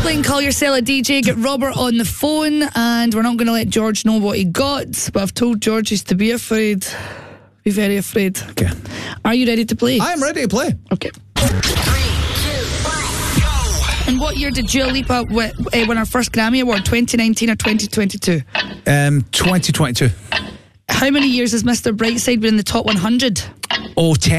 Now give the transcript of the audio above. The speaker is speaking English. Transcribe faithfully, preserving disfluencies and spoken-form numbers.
play and call yourself a D J. Get Robert on the phone, and we're not going to let George know what he got, but I've told George he's to be afraid. Be very afraid. Okay. Are you ready to play? I am ready to play. Okay. And what year did Dua Lipa w- uh, win her first Grammy Award? twenty nineteen or twenty twenty-two? Um, twenty twenty-two. How many years has Mister Brightside been in the top one hundred? Oh, ten.